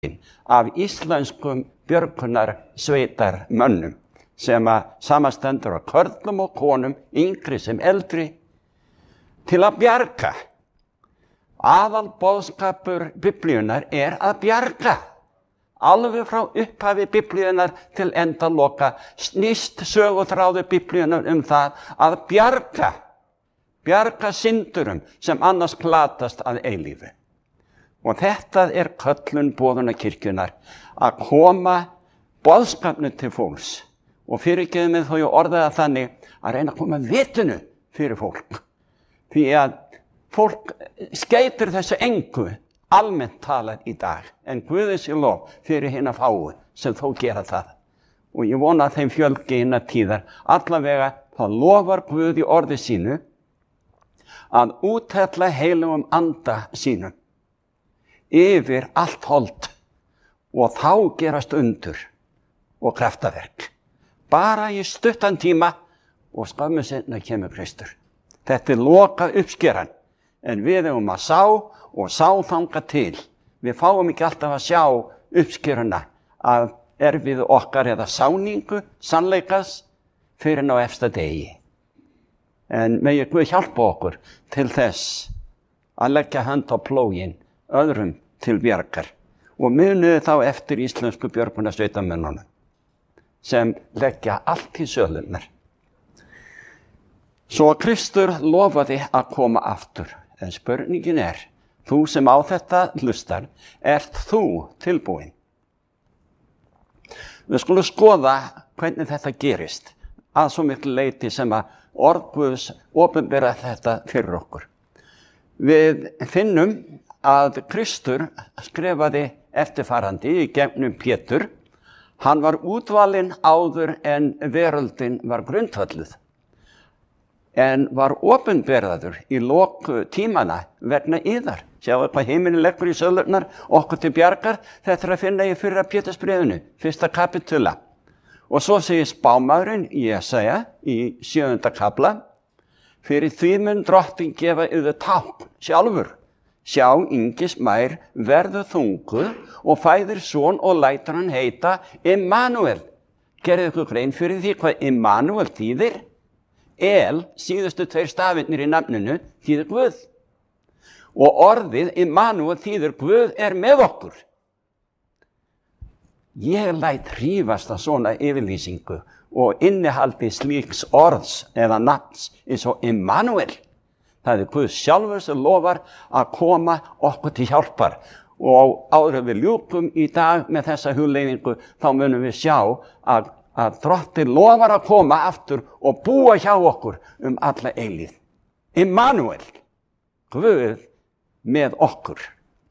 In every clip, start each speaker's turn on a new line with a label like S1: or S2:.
S1: af íslenskum björgunarsveitarmönnum sem samastendur af körlum og konum, yngri sem eldri, til að bjarga. Aðalboðskapur Biblíunnar að bjarga. Alveg frá upphafi Biblíunnar til endaloka snýst söguþráður Biblíunnar það að bjarga syndurum sem annars glatast að eilífu. Og þetta köllun boðunarkirkjunnar að koma boðskapnum til fólks. Og fyrirgefðu mig þó ég orðaði það þannig að reyna að koma vitinu fyrir fólk. Því að fólk skeytir þessu engu almennt talað í dag, en Guði sé lof fyrir hina fáu sem þó gera það. Og ég vona að þeim fjölgi innan tíðar, allavega þá lofar Guð í orði sínu að úthella heilugum anda sínum yfir allt hold og þá gerast undur og kraftaverk. Bara í stuttan tíma og skömmu seinna kemur Kristur. Þetta loka uppskeran, en við eigum að sá þanga til. Við fáum ekki alltaf að sjá uppskeruna af erfiðu okkar eða sáningu, sannleikas, fyrir á efsta degi. En megi Guð hjálpa okkur til þess að leggja hönd á plóginn öðrum til bjargar. Og muniði þá eftir íslensku björgunarsveitarmönnunum sem leggja allt í sölunar. Svo Kristur lofaði að koma aftur. En spurningin þú sem á þetta hlustar, þú tilbúin? Við skulum skoða hvernig þetta gerist, að svo miklu leyti sem að orð Guðs opinbera þetta fyrir okkur. Við finnum að Kristur skrifaði eftirfarandi í gegnum Pétur. Hann var útvalinn áður en veröldin var grundvölluð, en var opinberaður í lok tímana vegna yðar. Sjáu hvað heiminin leggur í sölurnar okkur til bjargar. Þetta að finna í fyrra Pétursbréfinu, 1. kapitula. Og svo segir spámaðurinn Jesaja í 7. kapla: fyrir því mun drottinn gefa yður tákn sjálfur. Sjá, yngismær verður þungu og fæðir son og lætur hann heita Immanuel. Gerið ykkur grein fyrir því hvað Immanuel þýðir? Síðustu 2 stafirnir í nafninu þýðir Guð. Og orðið Immanuel þýðir Guð með okkur. Ég læt hrífast að svona yfirlýsingu og innihaldi slíks orðs eða nafns eins og Immanuel. Það Guð sjálfur sem lofar að koma okkur til hjálpar. Og áður við ljúkum í dag með þessa hugleiðingu, þá munum við sjá að Drottinn lofar að koma aftur og búa hjá okkur alla eilíð. Immanuel, Guð með okkur.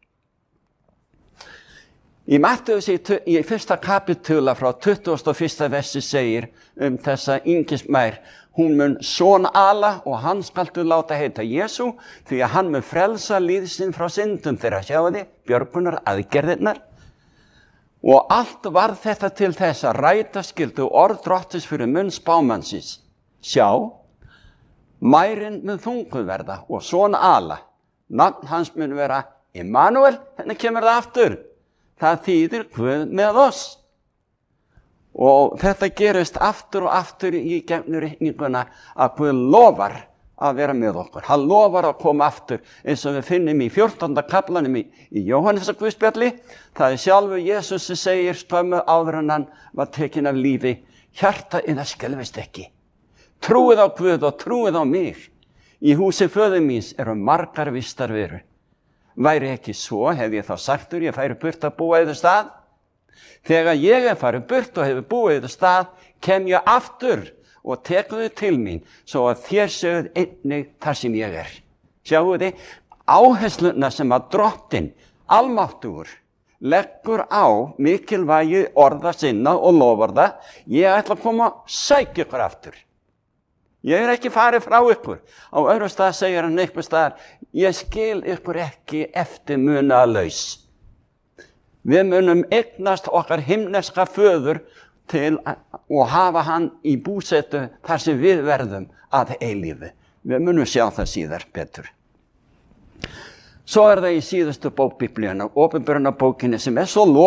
S1: Í Mattheus í 1. kapitula frá 21. versi segir þessa yngismær: hún mun son ala og hann skaltu láta heita Jesú, því að hann mun frelsa líð sinn frá syndum þeirra. Sjáu þið, björgunar aðgerðirnar. Og allt var þetta til þess að ræta skyldu orð Drottins fyrir munn spámannsins. Sjá, mærin mun þunguð verða og son ala. Nafn hans mun vera Immanuel. Henni kemur það aftur. Það þýðir Guð með oss. Og þetta gerist aftur og aftur í gegnum reikninguna að Guð lofar að vera með okkur. Hann lofar að koma aftur, eins og við finnum í 14. kaplanum í Jóhannesar Guðspjalli. Það sjálfur Jesús sem segir skömmu áður en hann var tekinn af lífi: hjarta yðar skelfist ekki. Trúið á Guð og trúið á mig. Í húsi föður míns eru margar vistarverur. Væri ekki svo, hef ég þá sagtur, ég færi burt að búa yður stað. Þegar ég farið burt og hefur búið yður stað, kem ég aftur og tekur þau til mín, svo að þér séuð einnig þar sem ég er. Sjáu þið, áhersluna sem að Drottinn, almáttugur, leggur á mikilvægi orða sinna og loforða: ég ætla að koma og sækja ykkur aftur. Ég ekki farið frá ykkur. Á öðrum stað segir hann einhvers staðar: ég skil ykkur ekki eftirmunalaus. Við munum eignast okkar himneska föður til og hafa hann í búsetu þar sem við verðum að eilífu. Við munum sjá það síðar betur. Svo það í síðustu bók Biblíunnar, Opinberunarbókinni, sem svo